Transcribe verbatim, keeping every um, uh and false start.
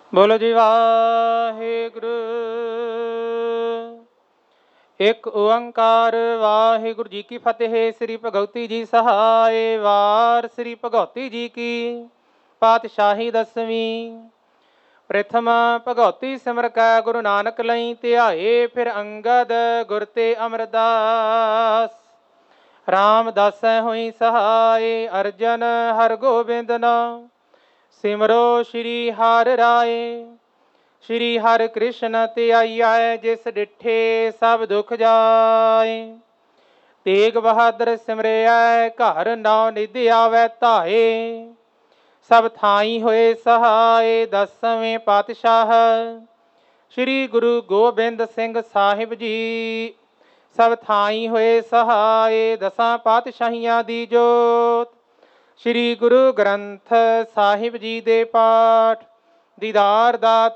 ਬੋਲੋ ਜੀ ਵਾਹਿਗੁਰੂ। ਇੱਕ ਓੰਕਾਰ ਵਾਹਿਗੁਰੂ ਜੀ ਕੀ ਫਤਿਹ। ਸ੍ਰੀ ਭਗਵਤੀ ਜੀ ਸਹਾਏ। ਵਾਰ ਸ੍ਰੀ ਭਗਵਤੀ ਜੀ ਕੀ ਪਾਤਸ਼ਾਹੀ ਦਸਵੀਂ। ਪ੍ਰਥਮ ਭਗਵਤੀ ਸਿਮਰ ਕੈ ਗੁਰੂ ਨਾਨਕ ਲਈ ਧਿਆਏ। ਫਿਰ ਅੰਗਦ ਗੁਰ ਤੇ ਅਮਰਦਾਸ। ਰਾਮਦਾਸੈ ਹੋਈ ਸਹਾਏ। ਅਰਜਨ ਹਰਗੋਬਿੰਦ ਨਾਮ ਸਿਮਰੋ ਸ਼੍ਰੀ ਹਰਿ ਰਾਏ। ਸ਼੍ਰੀ ਹਰਿ ਕ੍ਰਿਸ਼ਨ ਧਿਆਈਐ। ਜਿਸ ਡਿਠੇ ਸਭ ਦੁਖ ਜਾਏ। ਤੇਗ ਬਹਾਦਰ ਸਿਮਰਿਐ। ਘਰ ਨੌ ਨਿਧ ਆਵੈ ਧਾਏ। ਸਭ ਥਾਈ ਹੋਏ ਸਹਾਏ। ਦਸਵੇਂ ਪਾਤਸ਼ਾਹ ਸ਼੍ਰੀ ਗੁਰੂ ਗੋਬਿੰਦ ਸਿੰਘ ਸਾਹਿਬ ਜੀ। ਸਭ ਥਾਈ ਹੋਏ ਸਹਾਏ। ਦਸਾਂ ਪਾਤਸ਼ਾਹੀਆਂ ਦੀ ਜੋਤ ਸ਼੍ਰੀ ਗੁਰੂ ਗ੍ਰੰਥ ਸਾਹਿਬ ਜੀ ਦੇ ਪਾਠ ਦੀਦਾਰ ਦਾ